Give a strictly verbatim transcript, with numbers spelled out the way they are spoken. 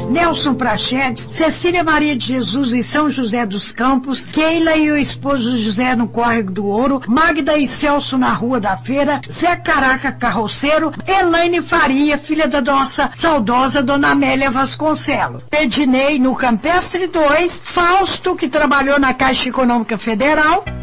Nelson Prachedes, Cecília Maria de Jesus em São José dos Campos, Keila e o esposo José no Córrego do Ouro, Magda e Celso na Rua da Feira, Zé Caraca Carroceiro, Elaine Faria, filha da nossa saudosa Dona Amélia Vasconcelos, Ednei no Campestre dois, Fausto, que trabalhou na Caixa Econômica Federal,